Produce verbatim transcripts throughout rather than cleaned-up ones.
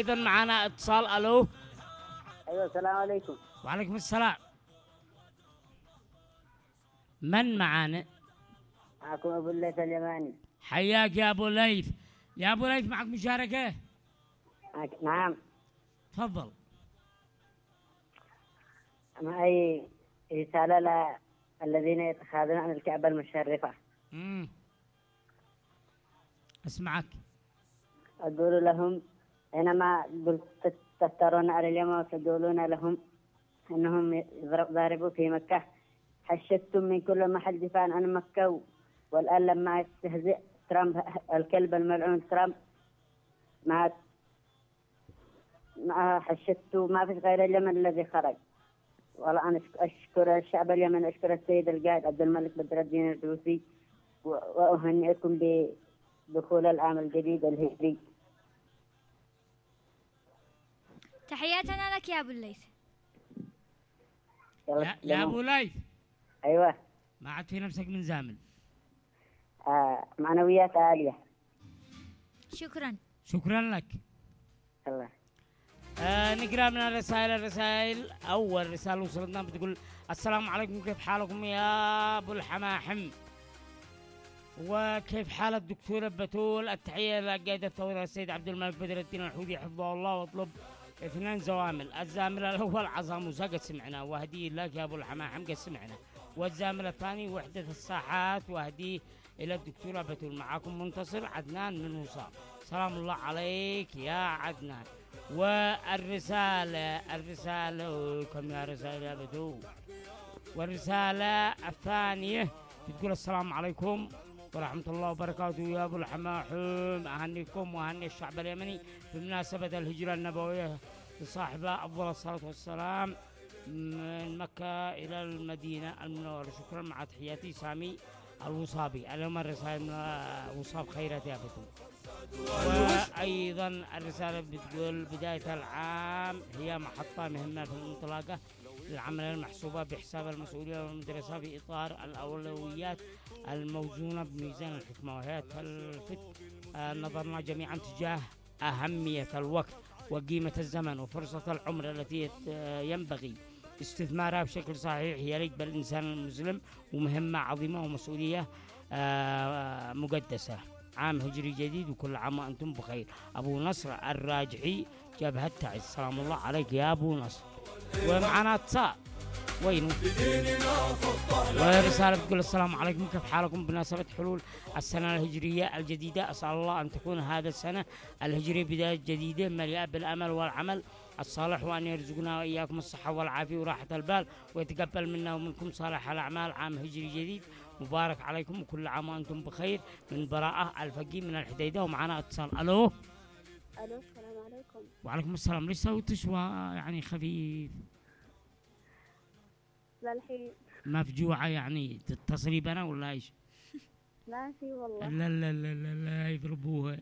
أيضا معنا اتصال. ألو. أيوة السلام عليكم. وعليكم السلام. من معنا؟ معكم أبو الليث اليماني. حياك يا أبو ليث. يا أبو ليث معك مشاركة؟ نعم. تفضل. معي رسالة للذين يتخاذون عن الكعبة المشرفة. امم اسمعك. أقول لهم حينما قلت تفترون على اليوم وتقولون لهم أنهم ضاربوا في مكة، حشدتم من كل محل دفاعا عن مكة، والآن لما يستهزئ ترامب الكلب الملعون ترامب ما ما حشدتوا ما فيش غير اليمن الذي خرج. والله أنا أشكر الشعب اليمني، أشكر السيد القائد عبد الملك بدر الدين الحوثي، وأهنئكم بدخول العام الجديد الهجري. تحياتنا لك يا أبو الليث. يا, يا أبو ليث. أيوة. ما عاد في نفسك من زامل. آه معنويات عالية. شكرا. شكرا لك. الله. آه نقرأ من الرسائل. الرسائل أول رسالة وصلتنا بتقول السلام عليكم، كيف حالكم يا أبو الحماحم، وكيف حال الدكتورة بتول؟ التحية لقائد الثورة السيد عبد الملك بدر الدين الحوثي حفظه الله، واطلب اثنين زوامل. الزامل الأول عظام موسى قد سمعنا وهديه لك يا أبو الحماحم قد سمعنا، والزامل الثاني وحدة الساحات وهديه إلى الدكتورة بتول. معكم منتصر عدنان من موسى. سلام الله عليك يا عدنان. والرسالة الرسالة كم يا رسالة يا بتول؟ والرسالة الثانية بتقول السلام عليكم ورحمة الله وبركاته يا أبو الحماحم، أهنيكم وأهني الشعب اليمني بمناسبة الهجرة النبوية لصاحبها أفضل الصلاة والسلام من مكة إلى المدينة المنورة. شكرا، مع تحياتي سامي الوصابي. اليوم الرسالة من وصاب خيرات يا بتول. وأيضا الرسالة بتقول بداية العام هي محطة مهمة في الانطلاقة للعمل المحسوبة بحساب المسؤولية والمدرسة في إطار الأولويات الموزونة بميزان الحكمة، وهي تلفت نظرنا جميعا تجاه أهمية الوقت وقيمة الزمن وفرصة العمر التي ينبغي استثمارها بشكل صحيح يليق بالإنسان المسلم، ومهمة عظيمة ومسؤولية مقدسة. عام هجري جديد وكل عام وأنتم بخير. أبو نصر الراجحي جبهة تعز. سلام الله عليك يا أبو نصر. ومعنا اتصال. وينه؟ ورسالة بتقول السلام عليكم، كيف حالكم بمناسبة حلول السنة الهجرية الجديدة؟ أسأل الله أن تكون هذا السنة الهجرية بداية جديدة مليئة بالأمل والعمل الصالح، وأن يرزقنا وإياكم الصحة والعافية وراحة البال، ويتقبل منا ومنكم صالح الأعمال. عام هجري جديد مبارك عليكم وكل عام وأنتم بخير. من براءة الفقي من الحديدة. ومعنا اتصال. ألو. ألو السلام عليكم. وعليكم السلام. ليش صوتك شوي يعني خفيف؟ للحين مفجوعة يعني تتصلي بنا ولا ايش؟ ما في والله. لا لا لا لا لا يضربوها.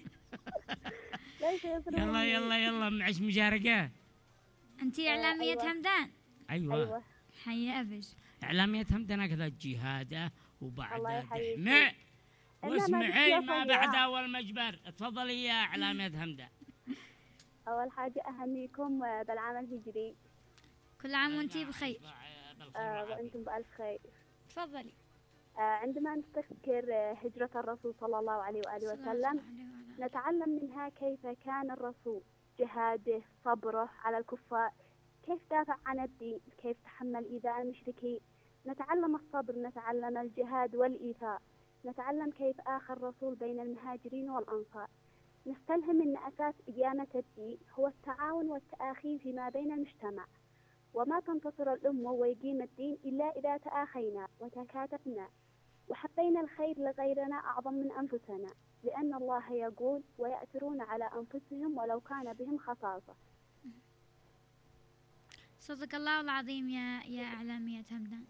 ليش يضربوني؟ يلا يلا يلا معش مشاركة. أنتي إعلامية أيوة. همدان؟ أيوة, أيوة. حيا أبش. إعلامية همدان كذا الجهادة وبعدها يحييك. دحمة واسمعي ما ما بعدها والمجبر. تفضلي يا إعلامية همدان. أول حاجة أهنيكم بالعام الهجري. كل عام وأنتي بخير. آه وأنتم بألف خير. تفضلي. آه عندما نستذكر هجرة الرسول صلى الله عليه وآله وسلم نتعلم منها كيف كان الرسول، جهاده، صبره على الكفار، كيف دافع عن الدين، كيف تحمل إيذاء المشركين. نتعلم الصبر، نتعلم الجهاد والإيثار، نتعلم كيف آخى الرسول بين المهاجرين والأنصار. نستلهم أن أساس قيامة الدين هو التعاون والتآخي فيما بين المجتمع، وما تنتصر الأمة ويقيم الدين إلا إذا تآخينا وتكاتفنا وحبينا الخير لغيرنا أعظم من أنفسنا، لأن الله يقول ويأثرون على أنفسهم ولو كان بهم خصاصة. صدق الله العظيم يا يا إعلامية همدان.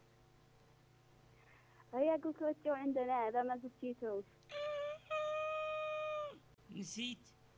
هيا قلت وجهوا عندنا إذا ما نسيتوش. نسيت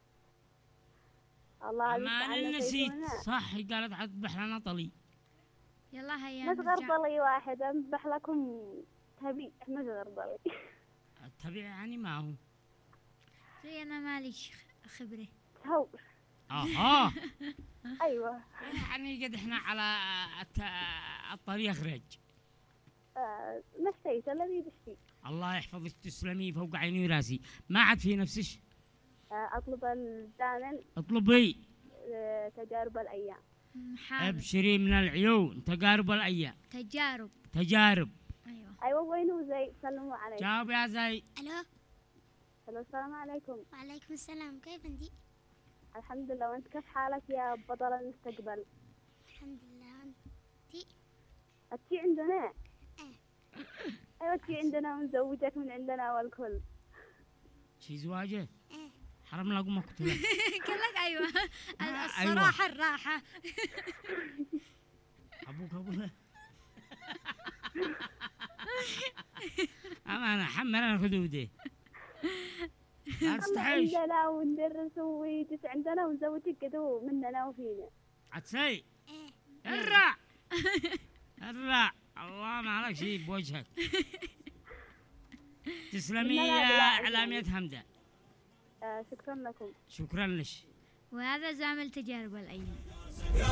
الله ما أنا نسيت صح. قالت حتذبح لنا طلي. يلا هيا مصغر طلي واحد أذبح لكم تبيع مصغر طلي. التبيع يعني ما هو زي أنا مالي خبرة. هو اها أيوة. يعني قد احنا على الت- الطريق رج. آه، مشيت الذي بشتي. الله يحفظك تسلمي فوق عيني وراسي. ما عاد في نفسش. آه، أطلب الدائما اطلبي. آه، تجارب الأيام. حاضر. ابشري من العيون تجارب الايام. تجارب. تجارب. ايوه. أيوة وينه زي سلموا عليك. جاوب يا زي. الو. الو السلام عليكم. وعليكم السلام، كيف انتي؟ الحمد لله، وانت كيف حالك يا بطل المستقبل؟ الحمد لله. انتي؟ أتي عندنا؟ أيوة أتي عندنا ونزوجك من عندنا والكل. شي زواجه؟ ايه. حرام لا اقوم اقتلك. قال لك ايوه. آه، الصراحه الراحه. ابوك ابوك. امانه حملنا خدوده. لا الله تستحيش. عندنا وندرس ويجلس عندنا ونزوجك كده مننا وفينا. عتسي. ايه. الرع. الرع. الله ما عليك شيء بوجهك. تسلمي لا، لا، يا لا، اعلامية حمدة. آه، شكرا لكم. شكرا لك. وهذا زامل تجارب الايام.